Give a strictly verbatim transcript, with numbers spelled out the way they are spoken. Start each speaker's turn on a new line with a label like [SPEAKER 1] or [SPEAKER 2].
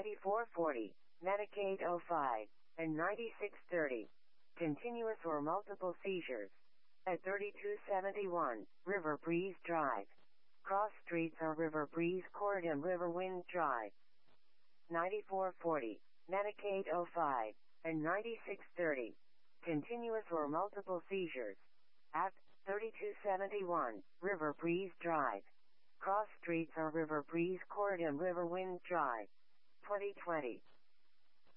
[SPEAKER 1] ninety-four forty, Medicaid oh five, and ninety-six thirty. Continuous or multiple seizures. At thirty-two seventy-one, River Breeze Drive. Cross streets are River Breeze Court and Riverwind Drive. ninety-four forty, Medicaid oh five, and ninety-six thirty. Continuous or multiple seizures. At thirty-two seventy-one, River Breeze Drive. Cross streets are River Breeze Court and Riverwind Drive. twenty twenty.